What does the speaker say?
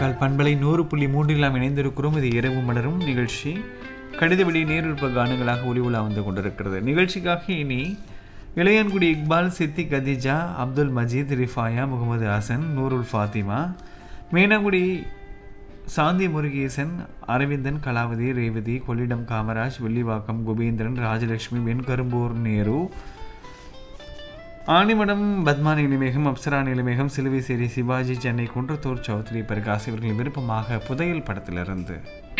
காரைக்கால் பண்பலை 100.3 இணைந்திருக்கிறோம். இது இரவு மலரும் நிகழ்ச்சி. கடித வெளி நேருப்ப கானங்களாக ஒளி உலா வந்து கொண்டிருக்கிறது. நிகழ்ச்சிக்காக இனி இளையான்குடி இக்பால், சித்தி கதீஜா, அப்துல் மஜீத், ரிஃபாயா, முகமது ஹசன், நூருல் ஃபாத்திமா, மேனாங்குடி சாந்தி முருகேசன், அரவிந்தன், கலாவதி, ரேவதி, கொள்ளிடம் காமராஜ், வெள்ளிவாக்கம் கோபேந்திரன், ராஜலட்சுமி, வெண்கரும்பூர் நேரு, ஆணிமடம் பத்மா நிலைமேகம், அப்சரா நிலைமேகம், சிலுவைசேரி சிவாஜி, சென்னை குன்றத்தூர் சௌத்ரி பிரகாஷ் இவர்களின் விருப்பமாக புதையல் படத்திலிருந்து